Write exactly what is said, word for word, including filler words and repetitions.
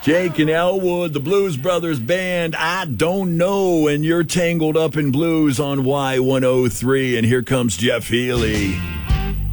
Jake and Elwood, the Blues Brothers Band, I Don't Know, and you're tangled up in blues on Y one oh three, and here comes Jeff Healey.